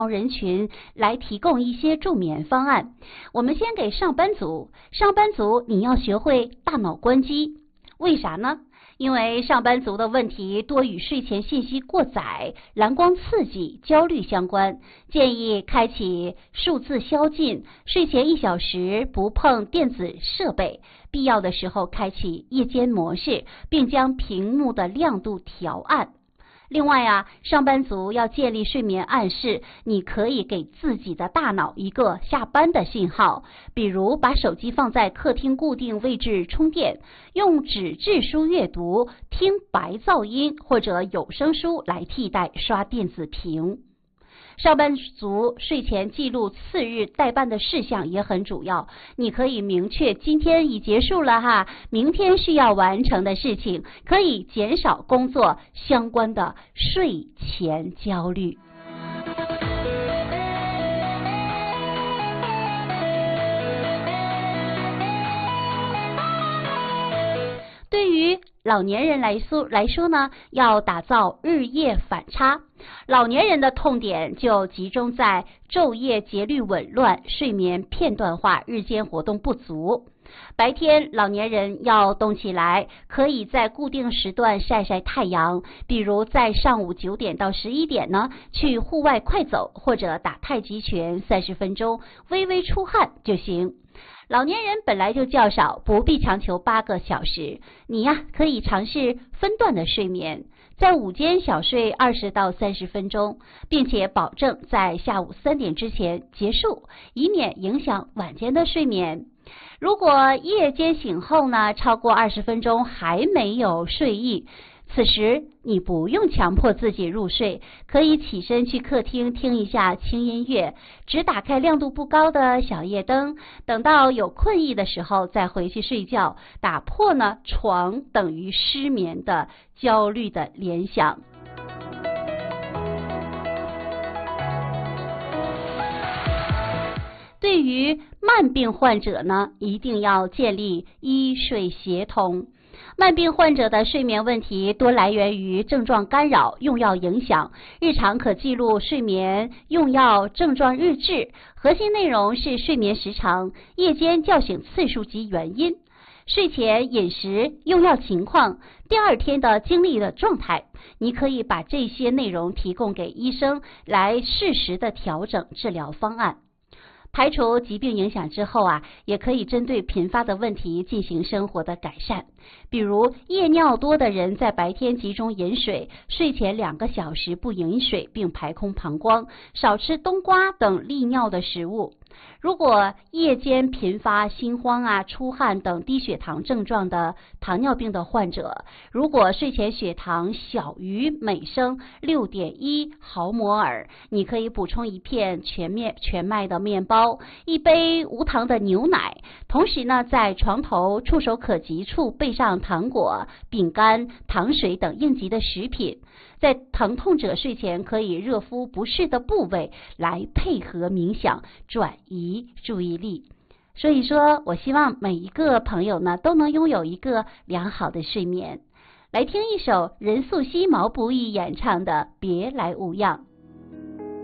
人群来提供一些助眠方案。我们先给上班族你要学会大脑关机。为啥呢？因为上班族的问题多与睡前信息过载、蓝光刺激、焦虑相关，建议开启数字宵禁，睡前1小时不碰电子设备，必要的时候开启夜间模式，并将屏幕的亮度调暗。另外上班族要建立睡眠暗示，你可以给自己的大脑一个下班的信号，比如把手机放在客厅固定位置充电，用纸质书阅读，听白噪音或者有声书来替代刷电子屏。上班族睡前记录次日待办的事项也很主要，你可以明确今天已结束了明天需要完成的事情，可以减少工作相关的睡前焦虑。对于老年人来说呢，要打造日夜反差。老年人的痛点就集中在昼夜节律紊乱、睡眠片段化、日间活动不足。白天老年人要动起来，可以在固定时段晒晒太阳，比如在上午9点到11点呢，去户外快走或者打太极拳30分钟，微微出汗就行。老年人本来就较少，不必强求8个小时，你可以尝试分段的睡眠，在午间小睡20到30分钟，并且保证在下午3点之前结束，以免影响晚间的睡眠。如果夜间醒后呢，超过20分钟还没有睡意，此时你不用强迫自己入睡，可以起身去客厅听一下轻音乐，只打开亮度不高的小夜灯，等到有困意的时候再回去睡觉，打破呢床等于失眠的焦虑的联想。对于慢病患者呢，一定要建立医睡协同。慢病患者的睡眠问题多来源于症状干扰、用药影响，日常可记录睡眠用药症状日志，核心内容是睡眠时长、夜间叫醒次数及原因、睡前饮食、用药情况、第二天的精力的状态。你可以把这些内容提供给医生，来适时的调整治疗方案。排除疾病影响之后也可以针对频发的问题进行生活的改善。比如夜尿多的人在白天集中饮水，睡前2个小时不饮水并排空膀胱，少吃冬瓜等利尿的食物。如果夜间频发心慌出汗等低血糖症状的糖尿病的患者，如果睡前血糖小于每升 6.1 毫摩尔，你可以补充1片全麦的面包，1杯无糖的牛奶，同时呢，在床头触手可及处备上糖果、饼干、糖水等应急的食品。在疼痛者睡前可以热敷不适的部位，来配合冥想转移注意力。所以说，我希望每一个朋友呢都能拥有一个良好的睡眠。来听一首任素汐、毛不易演唱的《别来无恙》。